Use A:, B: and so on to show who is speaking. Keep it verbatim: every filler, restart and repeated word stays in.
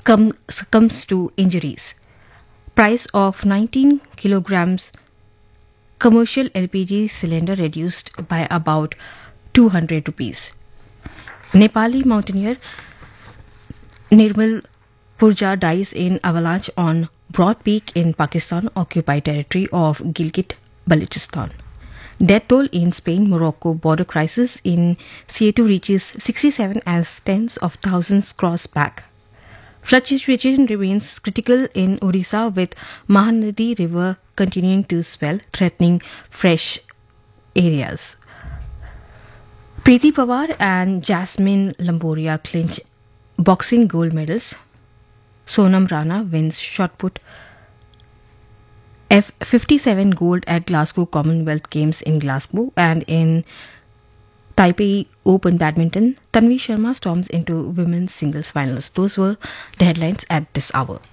A: succumb- succumbs to injuries. Price of nineteen kilograms commercial L P G cylinder reduced by about two hundred rupees. Nepali mountaineer Nirmal Purja dies in avalanche on Broad Peak in Pakistan occupied territory of Gilgit-Balochistan. Death toll in Spain-Morocco border crisis in C A two reaches sixty-seven as tens of thousands cross back. Flood situation remains critical in Odisha with Mahanadi River continuing to swell, threatening fresh areas. Preeti Pawar and Jasmine Lamboria clinch boxing gold medals. Sonam Rana wins shot put F fifty-seven gold at Glasgow Commonwealth Games in Glasgow, and in Taipei Open Badminton, Tanvi Sharma storms into women's singles finals. Those were the headlines at this hour.